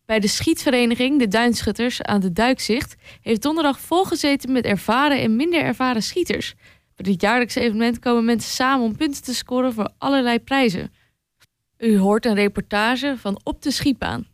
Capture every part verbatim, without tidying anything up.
Bij de schietvereniging De Duinschutters aan de Duikzicht heeft donderdag volgezeten met ervaren en minder ervaren schieters. Bij dit jaarlijkse evenement komen mensen samen om punten te scoren voor allerlei prijzen. U hoort een reportage van Op de Schietbaan.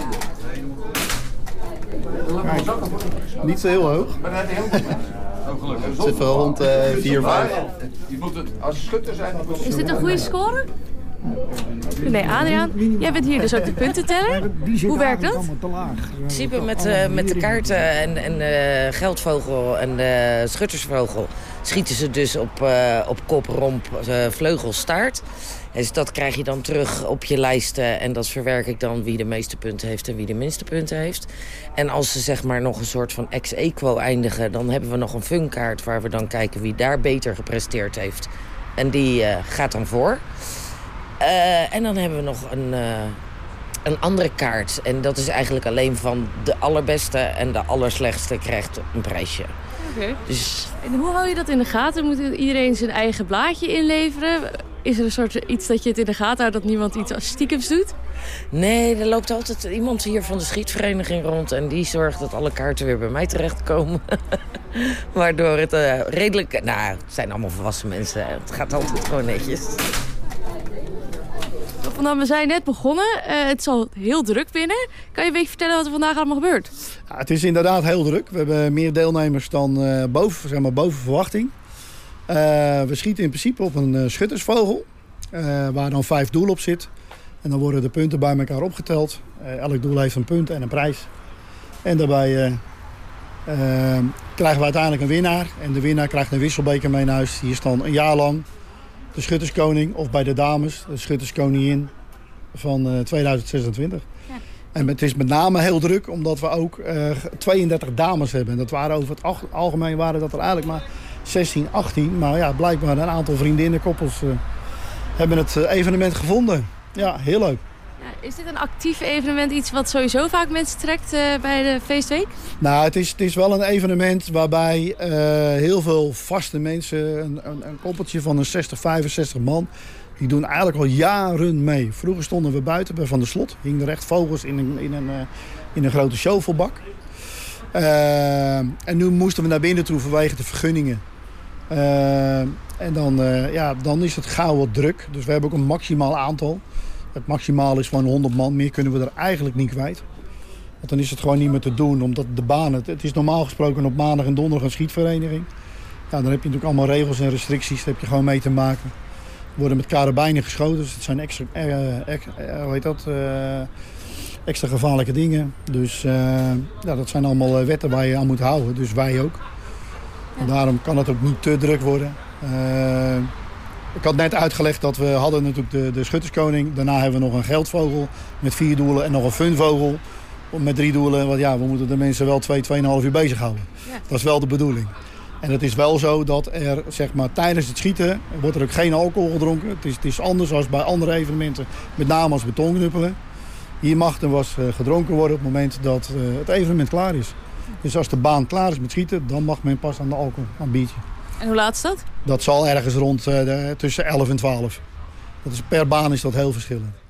Kijk, niet zo heel hoog. Het zit wel rond uh, vier, vijf. Als schutter zijn... Is dit een goede score? Nee, Adriaan, jij bent hier dus ook de puntenteller. Hoe werkt dat? In principe met, uh, met de kaarten en, en uh, geldvogel en uh, schuttersvogel schieten ze dus op, uh, op kop, romp, uh, vleugel, staart. Dus dat krijg je dan terug op je lijsten en dat verwerk ik dan wie de meeste punten heeft en wie de minste punten heeft. En als ze zeg maar nog een soort van ex-equo eindigen, dan hebben we nog een funkaart waar we dan kijken wie daar beter gepresteerd heeft. En die uh, gaat dan voor. Uh, en dan hebben we nog een, uh, een andere kaart. En dat is eigenlijk alleen van de allerbeste en de allerslechtste krijgt een prijsje. Okay. Dus... En hoe hou je dat in de gaten? Moet iedereen zijn eigen blaadje inleveren? Is er een soort iets dat je het in de gaten houdt dat niemand iets stiekems doet? Nee, er loopt altijd iemand hier van de schietvereniging rond en die zorgt dat alle kaarten weer bij mij terechtkomen. Waardoor het uh, redelijk... Nou, het zijn allemaal volwassen mensen. Het gaat altijd gewoon netjes. We zijn net begonnen. Uh, het is al heel druk binnen. Kan je een beetje vertellen wat er vandaag allemaal gebeurt? Ja, het is inderdaad heel druk. We hebben meer deelnemers dan uh, boven, zeg maar, boven verwachting. Uh, we schieten in principe op een uh, schuttersvogel. Uh, waar dan vijf doelen op zit. En dan worden de punten bij elkaar opgeteld. Uh, elk doel heeft een punt en een prijs. En daarbij uh, uh, krijgen we uiteindelijk een winnaar. En de winnaar krijgt een wisselbeker mee naar huis. Die is dan een jaar lang de schutterskoning. Of bij de dames de schutterskoningin van uh, tweeduizend zesentwintig. Ja. En het is met name heel druk omdat we ook uh, tweeëndertig dames hebben. En dat waren over het algemeen waren dat er eigenlijk maar zestien, achttien. Maar ja, blijkbaar een aantal vriendinnenkoppels uh, hebben het uh, evenement gevonden. Ja, heel leuk. Ja, is dit een actief evenement, iets wat sowieso vaak mensen trekt uh, bij de feestweek? Nou, het is, het is wel een evenement waarbij uh, heel veel vaste mensen, een, een, een koppeltje van een zestig, vijfenzestig man, die doen eigenlijk al jaren mee. Vroeger stonden we buiten bij Van der Slot, hingen er echt vogels in een, in een, uh, in een grote shovelbak. Uh, en nu moesten we naar binnen toe vanwege de vergunningen. Uh, en dan, uh, ja, dan is het gauw wat druk. Dus we hebben ook een maximaal aantal. Het maximaal is gewoon honderd man. Meer kunnen we er eigenlijk niet kwijt. Want dan is het gewoon niet meer te doen. Omdat de baan, het, het is normaal gesproken op maandag en donderdag een schietvereniging. Ja, dan heb je natuurlijk allemaal regels en restricties. Daar heb je gewoon mee te maken. Er worden met karabijnen geschoten. Dus het zijn extra, uh, ex, uh, hoe heet dat? Uh, extra gevaarlijke dingen. Dus uh, ja, dat zijn allemaal wetten waar je aan moet houden. Dus wij ook. En daarom kan het ook niet te druk worden. Uh, ik had net uitgelegd dat we hadden natuurlijk de, de schutterskoning. Daarna hebben we nog een geldvogel met vier doelen en nog een funvogel met drie doelen. Want ja, we moeten de mensen wel twee, tweeënhalf uur bezighouden. Ja. Dat is wel de bedoeling. En het is wel zo dat er, zeg maar, tijdens het schieten wordt er ook geen alcohol gedronken. Het is, het is anders dan bij andere evenementen, met name als betonknuppelen. Hier mag er was gedronken worden op het moment dat uh, het evenement klaar is. Dus als de baan klaar is met schieten, dan mag men pas aan de alcohol, aan een biertje. En hoe laat is dat? Dat zal ergens rond uh, de, tussen elf en twaalf. Dat is, per baan is dat heel verschillend.